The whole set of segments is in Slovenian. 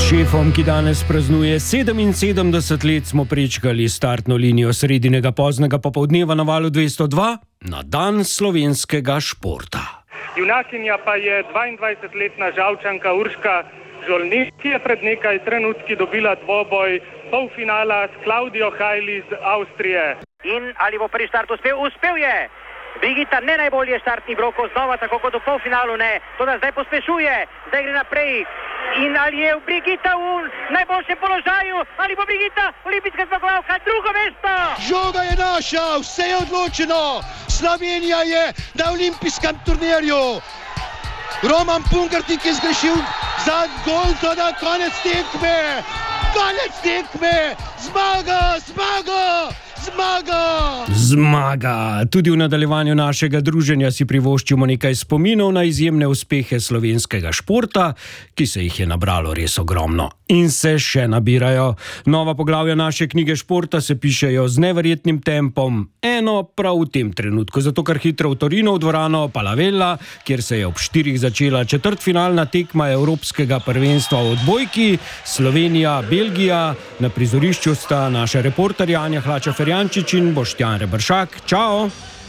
Šefom, ki danes praznuje 77 let, smo prečkali startno linijo sredinega poznega popoldneva na Valu 202 na dan slovenskega športa. Junakinja pa je 22-letna Žalčanka Urška Žolnik, ki je pred nekaj trenutki dobila dvoboj polfinala s Klaudijo Hajli iz Avstrije. In ali bo prvi start uspel? Uspel je! Brigita ne najbolje štartnih blokov, znova tako kot v polfinalu ne, to da zdaj pospešuje, zdaj gre naprej. In ali je Brigita v najboljšem položaju, ali bo Brigita olimpijska zmagovalka, drugo mesto? Žoga je naša, vse je odločeno, Slovenija je na olimpijskem turnirju. Roman Pungartnik je zgrešil za gol, toda konec tekme, zmaga! Zmaga! Tudi v nadaljevanju našega druženja si privoščimo nekaj spominov na izjemne uspehe slovenskega športa, ki se jih je nabralo res ogromno. In se še nabirajo. Nova poglavja naše knjige športa se pišejo z neverjetnim tempom. Eno prav v tem trenutku, zato kar hitro v Torinu v dvorano Palavella, kjer se je ob 4 začela četrtfinalna tekma Evropskega prvenstva v odbojki, Slovenija, Belgija. Na prizorišču sta naša reporterja Anja Hlača-Ferjančič in Boštjan Rebršak. Čao!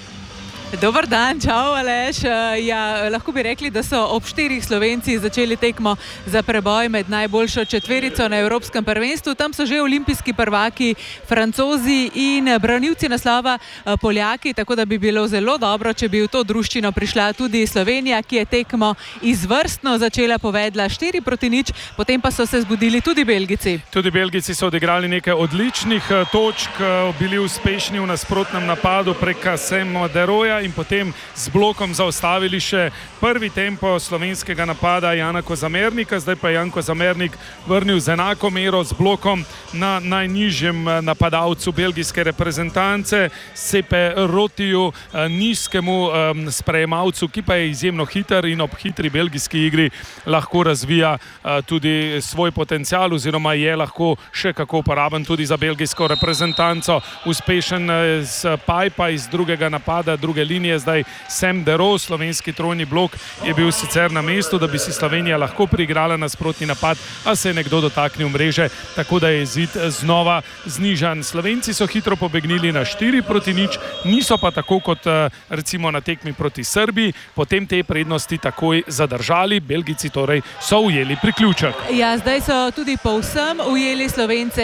Dobar dan, čau Aleš. Lahko bi rekli, da so ob 4 Slovenci začeli tekmo za preboj med najboljšo četverico na Evropskem prvenstvu. Tam so že olimpijski prvaki Francozi in branilci naslova Poljaki, tako da bi bilo zelo dobro, če bi v to druščino prišla tudi Slovenija, ki je tekmo izvrstno začela, povedla 4-0, potem pa so se zbudili tudi Belgijci. Tudi Belgijci so odigrali nekaj odličnih točk, bili uspešni v nasprotnem napadu prek Sema Deroja in potem z blokom zaustavili še prvi tempo slovenskega napada Jana Kozamernika. Zdaj pa je Jan Kozamernik vrnil z enako mero z blokom na najnižjem napadalcu belgijske reprezentance, Sepe Rotiju, nizkemu sprejemalcu, ki pa je izjemno hiter in ob hitri belgijski igri lahko razvija tudi svoj potencial oziroma je lahko še kako uporaben tudi za belgijsko reprezentanco. Uspešen z pajpa iz drugega napada, druge linije, zdaj Sem Dero, slovenski trojni blok je bil sicer na mestu, da bi si Slovenija lahko priigrala nasprotni napad, a se je nekdo dotaknil mreže, tako da je izid znova znižan. Slovenci so hitro pobegnili na 4-0, niso pa tako kot recimo na tekmi proti Srbiji, potem te prednosti takoj zadržali, Belgijci torej so ujeli priključek. Ja, zdaj so tudi povsem ujeli Slovence,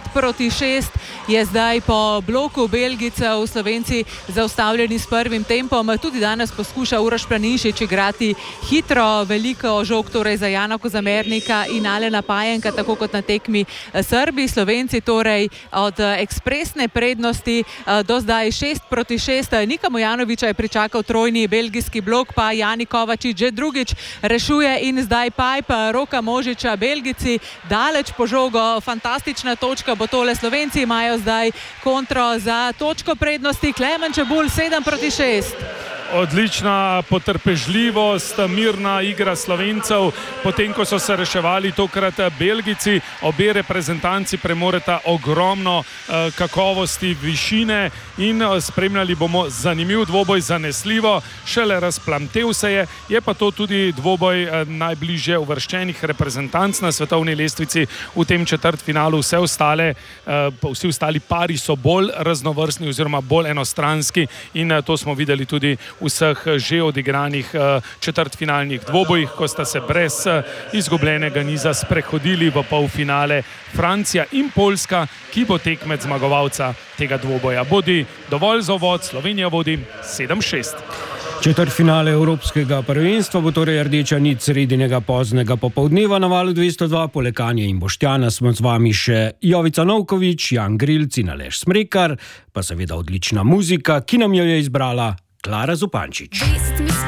6-6 je zdaj po bloku Belgijcev, Slovenci zaustavljeni s prvim tempom. Tudi danes poskuša Uroš Planinšič igrati hitro, veliko žog torej za Jana Kozamernika in Alena Pajenka, tako kot na tekmi Srbiji. Slovenci torej od ekspresne prednosti do zdaj 6-6. Nika Mojanovića je pričakal trojni belgijski blok, pa Jani Kovačič že drugič rešuje in zdaj Pajp Roka Možiča. Belgijci daleč po žogo, fantastična točka bo tole. Slovenci imajo zdaj kontro za točko prednosti. Klemen Čebulj 7-6. Odlična potrpežljivost, mirna igra Slovencev, potem ko so se reševali tokrat Belgijci, obe reprezentanci premoreta ogromno kakovosti, višine in spremljali bomo zanimiv dvoboj, zanesljivo, šele razplamtel se je pa to tudi dvoboj najbližje uvrščenih reprezentanc na svetovni lestvici v tem četrtfinalu. Vsi ostali pari so bolj raznovrstni oziroma bolj enostranski in to smo videli tudi vseh že odigranih četrtfinalnih dvobojih, ko sta se brez izgubljenega niza sprehodili v polfinale Francija in Poljska, ki bo tekmec zmagovalca tega dvoboja. Bodi dovolj za uvod, Slovenija vodi 7-6. Četrtfinale Evropskega prvenstva bo torej rdeča nit sredinega poznega popoldneva na Valu 202. Poleg Anje in Boštjana smo z vami še Jovica Novković, Jan Grilc in Aleš Smrekar, pa seveda odlična muzika, ki nam jo je izbrala Klara Zupančič.